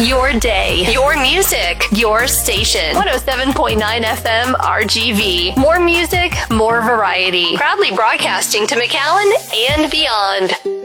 your day, your music, your station. 107.9 FM RGV. More music, more variety. Proudly broadcasting to McAllen and beyond.